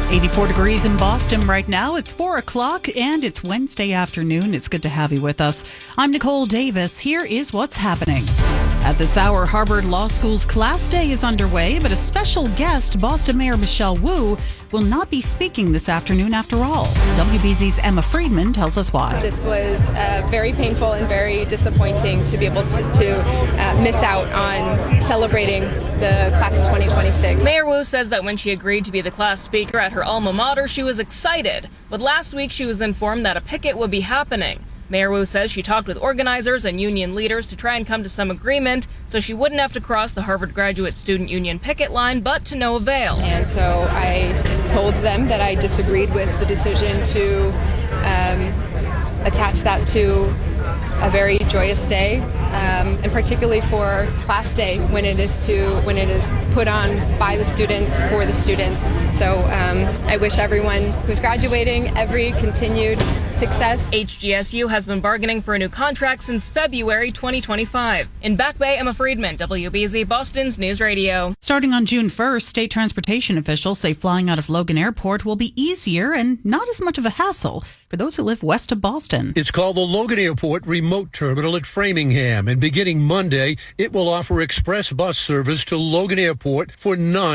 84 degrees in Boston right now. It's 4 o'clock and it's Wednesday afternoon. It's good to have you with us. I'm Nicole Davis. Here is what's happening. At this hour, Harvard Law School's Class Day is underway, but a special guest, Boston Mayor Michelle Wu, will not be speaking this afternoon after all. WBZ's Emma Friedman tells us why. This was very painful and very disappointing to be able to miss out on celebrating the class of 2026. Mayor Wu says that when she agreed to be the class speaker at her alma mater, she was excited. But last week, she was informed that a picket would be happening. Mayor Wu says she talked with organizers and union leaders to try and come to some agreement so she wouldn't have to cross the Harvard Graduate Student Union picket line, but to no avail. And so I told them that I disagreed with the decision to attach that to a very joyous day, and particularly for Class Day when it is put on by the students for the students. So I wish everyone who's graduating every continued success. HGSU has been bargaining for a new contract since February 2025. In Back Bay, Emma Friedman, WBZ Boston's News Radio. Starting on June 1st, state transportation officials say flying out of Logan Airport will be easier and not as much of a hassle for those who live west of Boston. It's called the Logan Airport Remote Terminal at Framingham, and beginning Monday, it will offer express bus service to Logan Airport for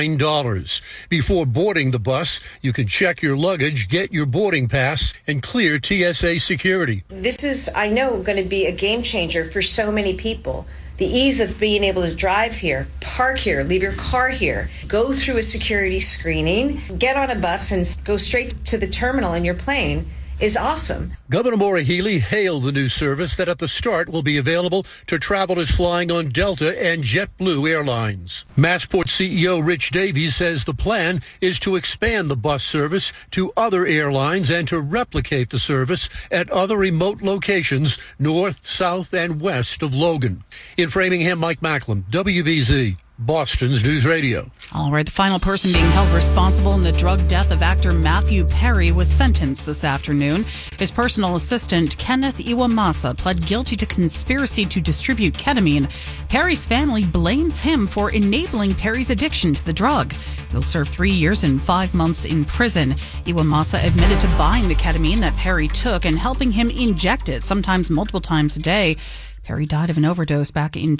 $9. Before boarding the bus, you can check your luggage, get your boarding pass, and clear TSA security. This is, I know, going to be a game changer for so many people. The ease of being able to drive here, park here, leave your car here, go through a security screening, get on a bus and go straight to the terminal in your plane is awesome. Governor Maura Healey hailed the new service that at the start will be available to travelers flying on Delta and JetBlue Airlines. Massport CEO Rich Davies says the plan is to expand the bus service to other airlines and to replicate the service at other remote locations north, south, and west of Logan. In Framingham, Mike Macklin, WBZ. Boston's News Radio. All right, the final person being held responsible in the drug death of actor Matthew Perry was sentenced this afternoon. His personal assistant, Kenneth Iwamasa, pled guilty to conspiracy to distribute ketamine. Perry's family blames him for enabling Perry's addiction to the drug. He'll serve 3 years and 5 months in prison. Iwamasa admitted to buying the ketamine that Perry took and helping him inject it, sometimes multiple times a day. Perry died of an overdose back in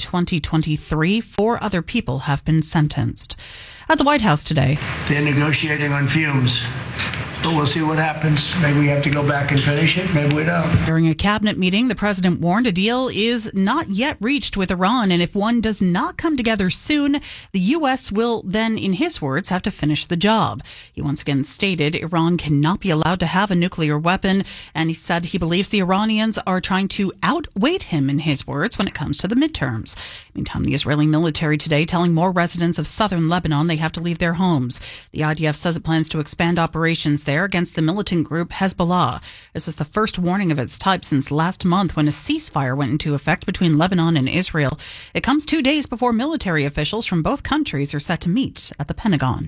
2023. 4 other people have been sentenced. At the White House today, they're negotiating on fumes. But we'll see what happens. Maybe we have to go back and finish it. Maybe we don't. During a cabinet meeting, the president warned a deal is not yet reached with Iran. And if one does not come together soon, the U.S. will then, in his words, have to finish the job. He once again stated Iran cannot be allowed to have a nuclear weapon. And he said he believes the Iranians are trying to outweight him, in his words, when it comes to the midterms. Meantime, the Israeli military today telling more residents of southern Lebanon they have to leave their homes. The IDF says it plans to expand operations there against the militant group Hezbollah. This is the first warning of its type since last month when a ceasefire went into effect between Lebanon and Israel. It comes 2 days before military officials from both countries are set to meet at the Pentagon.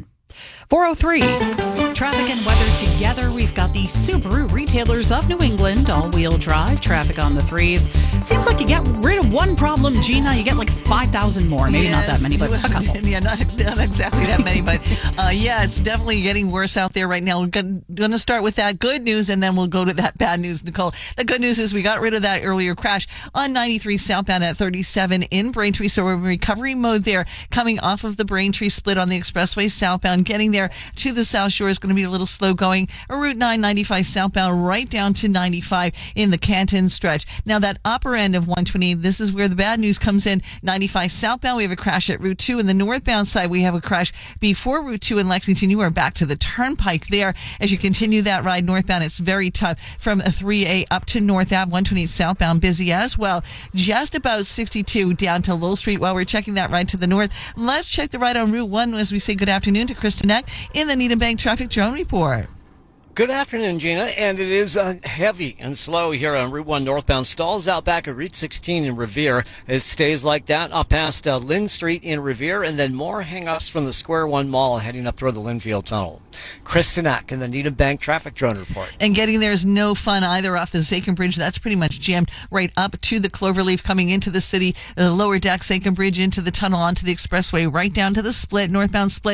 4:03. Traffic and weather together. We've got the Subaru Retailers of New England all-wheel drive traffic on the 3s. Seems like you get rid of one problem, Gina, you get like 5,000 more. Maybe not that many, but a couple. Yeah, not exactly that many, but yeah, it's definitely getting worse out there right now. We're going to start with that good news, and then we'll go to that bad news, Nicole. The good news is we got rid of that earlier crash on 93 southbound at 37 in Braintree, so we're in recovery mode there, coming off of the Braintree split on the expressway southbound. Getting there to the South Shore is going to be a little slow going. Route 995 southbound right down to 95 in the Canton stretch. Now that upper end of 120, this is where the bad news comes in. 95 southbound, we have a crash at Route 2. In the northbound side, we have a crash before Route 2 in Lexington. You are back to the turnpike there. As you continue that ride northbound, it's very tough from 3A up to North Ave. 128 southbound busy as well. Just about 62 down to Lowell Street. While we're checking that ride to the north, let's check the ride on Route 1 as we say good afternoon to Kristen Eck in the Needham Bank Traffic Drone Report. Good afternoon, Gina, and it is heavy and slow here on Route 1 northbound. Stalls out back at Route 16 in Revere. It stays like that up past Lynn Street in Revere, and then more hang-ups from the Square One Mall heading up toward the Linfield Tunnel. Kristen Eck in the Needham Bank Traffic Drone Report. And getting there is no fun either off the Zakin Bridge. That's pretty much jammed right up to the Cloverleaf coming into the city. The lower deck, Zakin Bridge into the tunnel onto the expressway, right down to the split, northbound split.